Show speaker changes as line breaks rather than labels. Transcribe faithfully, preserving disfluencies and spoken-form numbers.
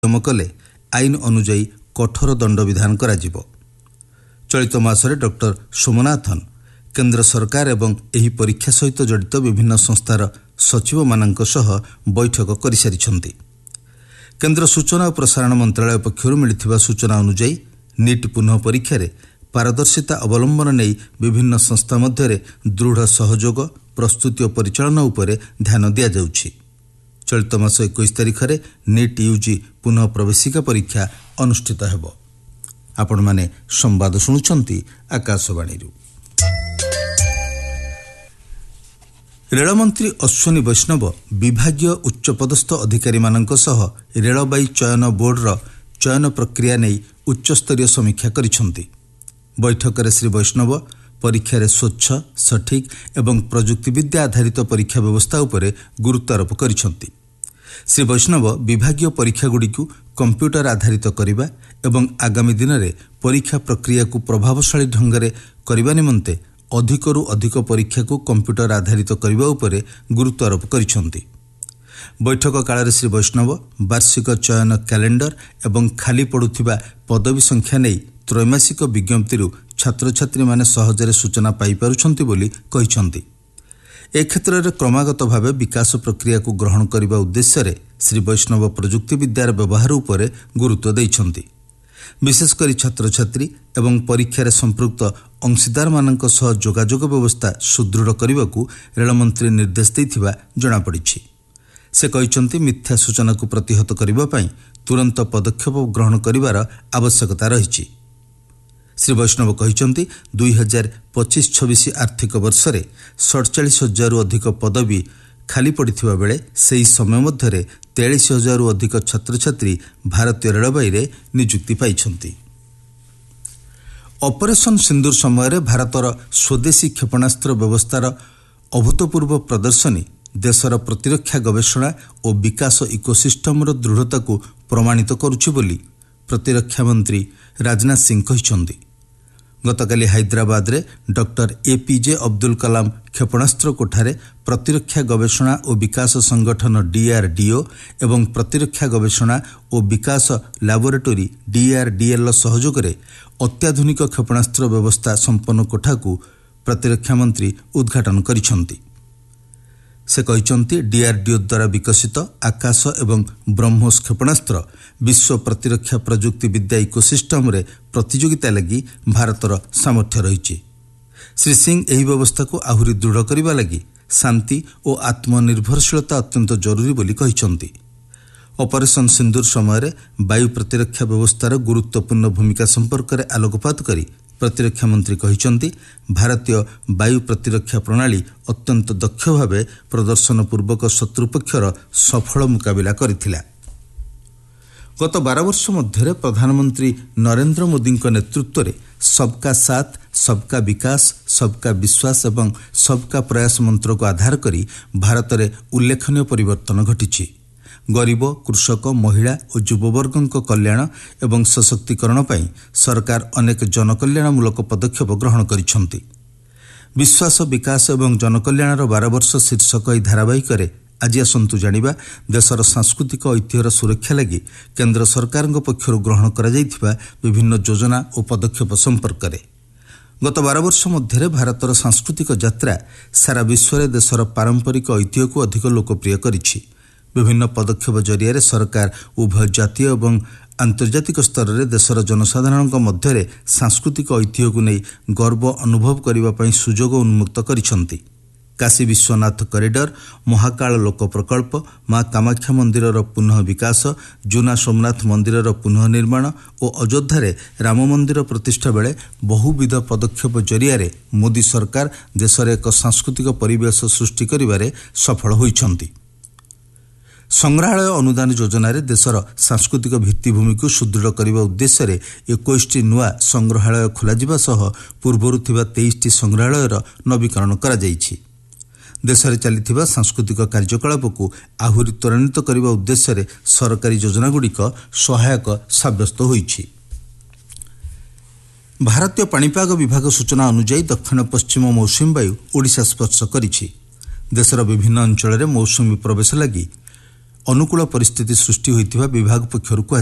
ଉଦ୍ୟମ କଲେ ଆଇନ ଅନୁଯାୟୀ କଠୋର ଦଣ୍ଡ ବିଧାନ କରାଯିବ। ଚଳିତ ମାସରେ ଡକ୍ଟର ସୋମନାଥନ କେନ୍ଦ୍ର ସରକାର ଏବଂ ଏହି ପରୀକ୍ଷା ସହିତ ଜଡ଼ିତ ବିଭିନ୍ନ ସଂସ୍ଥାର ସଚିବମାନଙ୍କ ସହ ବୈଠକ କରିସାରିଛନ୍ତି। କେନ୍ଦ୍ର ସୂଚନା ଓ ପ୍ରସାରଣ ମନ୍ତ୍ରଣାଳୟ ପକ୍ଷରୁ ମିଳିଥିବା ସୂଚନା ଅନୁଯାୟୀ ନିଟ୍ ପୁନଃ ପରୀକ୍ଷାରେ ପାରଦର୍ଶିତା ଅବଲମ୍ବନ ନେଇ ବିଭିନ୍ନ ସଂସ୍ଥା ମଧ୍ୟରେ ଦୃଢ଼ ସହଯୋଗ, ପ୍ରସ୍ତୁତି ଓ ପରିଚାଳନା ଉପରେ ଧ୍ୟାନ ଦିଆଯାଉଛି। ଚଳିତ ମାସ ଏକୋଇଶ ତାରିଖରେ ନିଟ୍ ୟୁଜି ପୁନଃ ପ୍ରବେଶିକା ପରୀକ୍ଷା ଅନୁଷ୍ଠିତ ହେବ। ଆପଣମାନେ ସମ୍ବାଦ ଶୁଣୁଛନ୍ତି ଆକାଶବାଣୀରୁ। ରେଳମନ୍ତ୍ରୀ ଅଶ୍ୱିନୀ ବୈଷ୍ଣବ ବିଭାଗୀୟ ଉଚ୍ଚପଦସ୍ଥ ଅଧିକାରୀମାନଙ୍କ ସହ ରେଳବାଇ ଚୟନ ବୋର୍ଡର ଚୟନ ପ୍ରକ୍ରିୟା ନେଇ ଉଚ୍ଚସ୍ତରୀୟ ସମୀକ୍ଷା କରିଛନ୍ତି। ବୈଠକରେ ଶ୍ରୀ ବୈଷ୍ଣବ ପରୀକ୍ଷାରେ ସ୍ୱଚ୍ଛ, ସଠିକ୍ ଏବଂ ପ୍ରଯୁକ୍ତିବିଦ୍ୟା ଆଧାରିତ ପରୀକ୍ଷା ବ୍ୟବସ୍ଥା ଉପରେ ଗୁରୁତ୍ୱ ଆରୋପ କରିଛନ୍ତି। ଶ୍ରୀ ବୈଷ୍ଣବ ବିଭାଗୀୟ ପରୀକ୍ଷାଗୁଡ଼ିକୁ କମ୍ପ୍ୟୁଟର ଆଧାରିତ କରିବା ଏବଂ ଆଗାମୀ ଦିନରେ ପରୀକ୍ଷା ପ୍ରକ୍ରିୟାକୁ ପ୍ରଭାବଶାଳୀ ଢଙ୍ଗରେ କରିବା ନିମନ୍ତେ ଅଧିକରୁ ଅଧିକ ପରୀକ୍ଷାକୁ କମ୍ପ୍ୟୁଟର ଆଧାରିତ କରିବା ଉପରେ ଗୁରୁତ୍ୱ ଆରୋପ କରିଛନ୍ତି। ବୈଠକ କାଳରେ ଶ୍ରୀ ବୈଷ୍ଣବ ବାର୍ଷିକ ଚୟନ କ୍ୟାଲେଣ୍ଡର ଏବଂ ଖାଲି ପଡ଼ୁଥିବା ପଦବୀ ସଂଖ୍ୟା ନେଇ ତ୍ରୈମାସିକ ବିଜ୍ଞପ୍ତିରୁ ଛାତ୍ରଛାତ୍ରୀମାନେ ସହଜରେ ସୂଚନା ପାଇପାରୁଛନ୍ତି ବୋଲି କହିଛନ୍ତି। ଏ କ୍ଷେତ୍ରରେ କ୍ରମାଗତ ଭାବେ ବିକାଶ ପ୍ରକ୍ରିୟାକୁ ଗ୍ରହଣ କରିବା ଉଦ୍ଦେଶ୍ୟରେ ଶ୍ରୀ ବୈଷ୍ଣବ ପ୍ରଯୁକ୍ତିବିଦ୍ୟାର ବ୍ୟବହାର ଉପରେ ଗୁରୁତ୍ୱ ଦେଇଛନ୍ତି। ବିଶେଷକରି ଛାତ୍ରଛାତ୍ରୀ ଏବଂ ପରୀକ୍ଷାରେ ସମ୍ପୃକ୍ତ ଅଂଶୀଦାରମାନଙ୍କ ସହ ଯୋଗାଯୋଗ ବ୍ୟବସ୍ଥା ସୁଦୃଢ଼ କରିବାକୁ ରେଳମନ୍ତ୍ରୀ ନିର୍ଦ୍ଦେଶ ଦେଇଥିବା ଜଣାପଡ଼ିଛି। ସେ କହିଛନ୍ତି ମିଥ୍ୟା ସୂଚନାକୁ ପ୍ରତିହତ କରିବା ପାଇଁ ତୁରନ୍ତ ପଦକ୍ଷେପ ଗ୍ରହଣ କରିବାର ଆବଶ୍ୟକତା ରହିଛି। ଶ୍ରୀ ବୈଷ୍ଣବ କହିଛନ୍ତି ଦୁଇ ହଜାର ପଚିଶ ଛବିଶ ଆର୍ଥିକ ବର୍ଷରେ ସଡ଼ଚାଳିଶ ହଜାରରୁ ଅଧିକ ପଦବୀ ଖାଲି ପଡ଼ିଥିବା ବେଳେ ସେହି ସମୟ ମଧ୍ୟରେ ତେୟାଳିଶ ହଜାରରୁ ଅଧିକ ଛାତ୍ରଛାତ୍ରୀ ଭାରତୀୟ ରେଳବାଇରେ ନିଯୁକ୍ତି ପାଇଛନ୍ତି। ଅପରେସନ୍ ସିନ୍ଦୁର ସମୟରେ ଭାରତର ସ୍ୱଦେଶୀ କ୍ଷେପଣାସ୍ତ୍ର ବ୍ୟବସ୍ଥାର ଅଭୂତପୂର୍ବ ପ୍ରଦର୍ଶନୀ ଦେଶର ପ୍ରତିରକ୍ଷା ଗବେଷଣା ଓ ବିକାଶ ଇକୋସିଷ୍ଟମର ଦୃଢ଼ତାକୁ ପ୍ରମାଣିତ କରୁଛି ବୋଲି ପ୍ରତିରକ୍ଷା ମନ୍ତ୍ରୀ ରାଜନାଥ ସିଂ କହିଛନ୍ତି। ଗତକାଲି ହାଇଦ୍ରାବାଦରେ ଡକ୍ଟର ଏପିଜେ ଅବଦୁଲ କଲାମ କ୍ଷେପଣାସ୍ତ୍ର କୋଠାରେ ପ୍ରତିରକ୍ଷା ଗବେଷଣା ଓ ବିକାଶ ସଂଗଠନ ଡିଆର୍ଡିଓ ଏବଂ ପ୍ରତିରକ୍ଷା ଗବେଷଣା ଓ ବିକାଶ ଲାବୋରେଟୋରୀ ଡିଆର୍ଡିଏଲ୍ର ସହଯୋଗରେ ଅତ୍ୟାଧୁନିକ କ୍ଷେପଣାସ୍ତ୍ର ବ୍ୟବସ୍ଥା ସମ୍ପନ୍ନ କୋଠାକୁ ପ୍ରତିରକ୍ଷା ମନ୍ତ୍ରୀ ଉଦ୍ଘାଟନ କରିଛନ୍ତି। ସେ କହିଛନ୍ତି ଡିଆର୍ଡିଓ ଦ୍ୱାରା ବିକଶିତ ଆକାଶ ଏବଂ ବ୍ରହ୍ମୋସ୍ କ୍ଷେପଣାସ୍ତ୍ର ବିଶ୍ୱ ପ୍ରତିରକ୍ଷା ପ୍ରଯୁକ୍ତି ବିଦ୍ୟା ଇକୋସିଷ୍ଟମରେ ପ୍ରତିଯୋଗିତା ଲାଗି ଭାରତର ସାମର୍ଥ୍ୟ ରହିଛି। ଶ୍ରୀ ସିଂ ଏହି ବ୍ୟବସ୍ଥାକୁ ଆହୁରି ଦୃଢ଼ କରିବା ଲାଗି ଶାନ୍ତି ଓ ଆତ୍ମନିର୍ଭରଶୀଳତା ଅତ୍ୟନ୍ତ ଜରୁରୀ ବୋଲି କହିଛନ୍ତି। ଅପରେସନ୍ ସିନ୍ଦୁର ସମୟରେ ବାୟୁ ପ୍ରତିରକ୍ଷା ବ୍ୟବସ୍ଥାର ଗୁରୁତ୍ୱପୂର୍ଣ୍ଣ ଭୂମିକା ସମ୍ପର୍କରେ ଆଲୋକପାତ କରି ପ୍ରତିରକ୍ଷା ମନ୍ତ୍ରୀ କହିଛନ୍ତି ଭାରତୀୟ ବାୟୁ ପ୍ରତିରକ୍ଷା ପ୍ରଣାଳୀ ଅତ୍ୟନ୍ତ ଦକ୍ଷ ଭାବେ ପ୍ରଦର୍ଶନ ପୂର୍ବକ ଶତ୍ରୁପକ୍ଷର ସଫଳ ମୁକାବିଲା କରିଥିଲା। ଗତ ବାର ବର୍ଷ ମଧ୍ୟରେ ପ୍ରଧାନମନ୍ତ୍ରୀ ନରେନ୍ଦ୍ର ମୋଦିଙ୍କ ନେତୃତ୍ୱରେ ସବକା ସାଥ, ସବକା ବିକାଶ, ସବକା ବିଶ୍ୱାସ ଏବଂ ସବକା ପ୍ରୟାସ ମନ୍ତ୍ରକୁ ଆଧାର କରି ଭାରତରେ ଉଲ୍ଲେଖନୀୟ ପରିବର୍ତ୍ତନ ଘଟିଛି। ଗରିବ, କୃଷକ, ମହିଳା ଓ ଯୁବବର୍ଗଙ୍କ କଲ୍ୟାଣ ଏବଂ ସଶକ୍ତିକରଣ ପାଇଁ ସରକାର ଅନେକ ଜନକଲ୍ୟାଣମୂଳକ ପଦକ୍ଷେପ ଗ୍ରହଣ କରିଛନ୍ତି। ବିଶ୍ୱାସ, ବିକାଶ ଏବଂ ଜନକଲ୍ୟାଣର ବାର ବର୍ଷ ଶୀର୍ଷକ ଏହି ଧାରାବାହିକରେ ଆଜି ଆସନ୍ତୁ ଜାଣିବା ଦେଶର ସାଂସ୍କୃତିକ ଐତିହ୍ୟର ସୁରକ୍ଷା ଲାଗି କେନ୍ଦ୍ର ସରକାରଙ୍କ ପକ୍ଷରୁ ଗ୍ରହଣ କରାଯାଇଥିବା ବିଭିନ୍ନ ଯୋଜନା ଓ ପଦକ୍ଷେପ ସମ୍ପର୍କରେ। ଗତ ବାର ବର୍ଷ ମଧ୍ୟରେ ଭାରତର ସାଂସ୍କୃତିକ ଯାତ୍ରା ସାରା ବିଶ୍ୱରେ ଦେଶର ପାରମ୍ପରିକ ଐତିହ୍ୟକୁ ଅଧିକ ଲୋକପ୍ରିୟ କରିଛି। ବିଭିନ୍ନ ପଦକ୍ଷେପ ଜରିଆରେ ସରକାର ଉଭୟ ଜାତୀୟ ଏବଂ ଆନ୍ତର୍ଜାତିକ ସ୍ତରରେ ଦେଶର ଜନସାଧାରଣଙ୍କ ମଧ୍ୟରେ ସାଂସ୍କୃତିକ ଐତିହ୍ୟକୁ ନେଇ ଗର୍ବ ଅନୁଭବ କରିବା ପାଇଁ ସୁଯୋଗ ଉନ୍ମୁକ୍ତ କରିଛନ୍ତି। କାଶୀ ବିଶ୍ୱନାଥ କରିଡର, ମହାକାଳ ଲୋକ ପ୍ରକଳ୍ପ, ମା କାମାକ୍ଷା ମନ୍ଦିରର ପୁନଃ ବିକାଶ, ଜୁନା ସୋମନାଥ ମନ୍ଦିରର ପୁନଃ ନିର୍ମାଣ ଓ ଅଯୋଧ୍ୟାରେ ରାମ ମନ୍ଦିର ପ୍ରତିଷ୍ଠା ବେଳେ ବହୁବିଧ ପଦକ୍ଷେପ ଜରିଆରେ ମୋଦି ସରକାର ଦେଶରେ ଏକ ସାଂସ୍କୃତିକ ପରିବେଶ ସୃଷ୍ଟି କରିବାରେ ସଫଳ ହୋଇଛନ୍ତି। ସଂଗ୍ରହାଳୟ ଅନୁଦାନ ଯୋଜନାରେ ଦେଶର ସାଂସ୍କୃତିକ ଭିତ୍ତିଭୂମିକୁ ସୁଦୃଢ଼ କରିବା ଉଦ୍ଦେଶ୍ୟରେ ଏକୋଇଶଟି ନୂଆ ସଂଗ୍ରହାଳୟ ଖୋଲାଯିବା ସହ ପୂର୍ବରୁ ଥିବା ତେଇଶଟି ସଂଗ୍ରହାଳୟର ନବୀକରଣ କରାଯାଇଛି। ଦେଶରେ ଚାଲିଥିବା ସାଂସ୍କୃତିକ କାର୍ଯ୍ୟକଳାପକୁ ଆହୁରି ତ୍ୱରାନ୍ୱିତ କରିବା ଉଦ୍ଦେଶ୍ୟରେ ସରକାରୀ ଯୋଜନାଗୁଡ଼ିକ ସହାୟକ ସାବ୍ୟସ୍ତ ହୋଇଛି। ଭାରତୀୟ ପାଣିପାଗ ବିଭାଗ ସୂଚନା ଅନୁଯାୟୀ ଦକ୍ଷିଣ ପଶ୍ଚିମ ମୌସୁମୀ ବାୟୁ ଓଡ଼ିଶା ସ୍ପର୍ଶ କରିଛି। ଦେଶର ବିଭିନ୍ନ ଅଞ୍ଚଳରେ ମୌସୁମୀ ପ୍ରବେଶ ଲାଗି ଅନୁକୂଳ ପରିସ୍ଥିତି ସୃଷ୍ଟି ହୋଇଥିବା ବିଭାଗ ପକ୍ଷରୁ କୁହାଯାଇଛି।